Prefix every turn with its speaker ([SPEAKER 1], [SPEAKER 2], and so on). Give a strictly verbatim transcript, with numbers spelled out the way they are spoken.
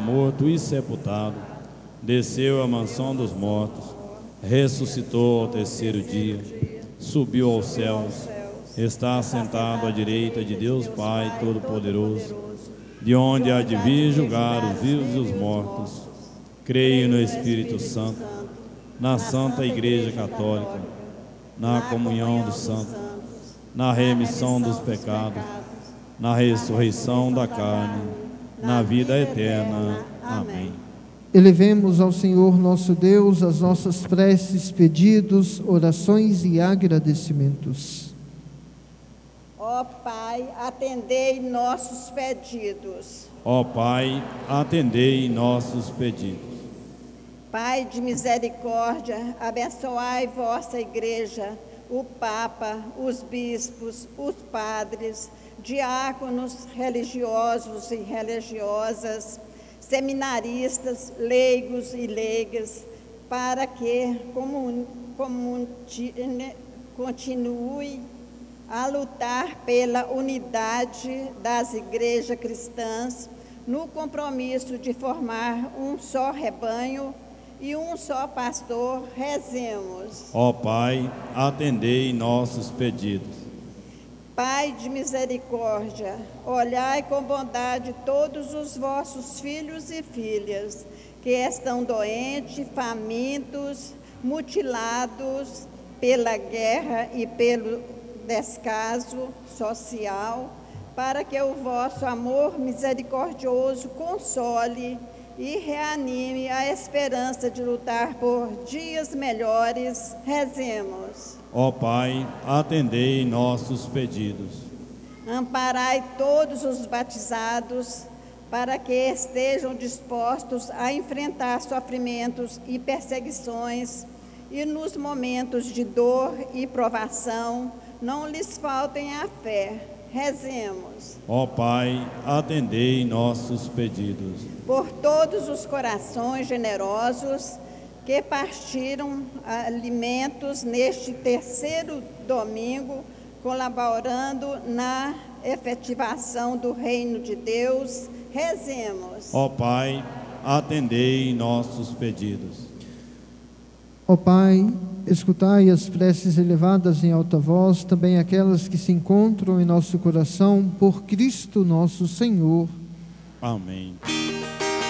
[SPEAKER 1] morto e sepultado, desceu à mansão dos mortos, ressuscitou ao terceiro dia, subiu aos céus, está assentado à direita de Deus Pai Todo-Poderoso, de onde há de vir julgar os vivos e os mortos. Creio no Espírito Santo, na Santa Igreja Católica, na comunhão dos santos, na remissão dos pecados, na ressurreição da carne, na vida eterna. Amém.
[SPEAKER 2] Elevemos ao Senhor nosso Deus as nossas preces, pedidos, orações e agradecimentos.
[SPEAKER 3] Ó Pai, atendei nossos pedidos.
[SPEAKER 1] Ó Pai, atendei nossos pedidos.
[SPEAKER 3] Pai de misericórdia, abençoai vossa Igreja, o Papa, os bispos, os padres, diáconos religiosos e religiosas, seminaristas, leigos e leigas, para que comun, comun, continue a lutar pela unidade das igrejas cristãs, no compromisso de formar um só rebanho e um só pastor. Rezemos.
[SPEAKER 1] Ó Pai, atendei nossos pedidos.
[SPEAKER 3] Pai de misericórdia, olhai com bondade todos os vossos filhos e filhas que estão doentes, famintos, mutilados pela guerra e pelo descaso social, para que o vosso amor misericordioso console e reanime a esperança de lutar por dias melhores. Rezemos.
[SPEAKER 1] Ó Pai, atendei nossos pedidos.
[SPEAKER 3] Amparai todos os batizados, para que estejam dispostos a enfrentar sofrimentos e perseguições, e nos momentos de dor e provação não lhes faltem a fé. Rezemos.
[SPEAKER 1] Ó Pai, atendei nossos pedidos.
[SPEAKER 3] Por todos os corações generosos que partiram alimentos neste terceiro domingo, colaborando na efetivação do reino de Deus, rezemos.
[SPEAKER 1] Ó Pai, atendei nossos pedidos.
[SPEAKER 2] Ó Pai, escutai as preces elevadas em alta voz, também aquelas que se encontram em nosso coração, por Cristo nosso Senhor.
[SPEAKER 1] Amém.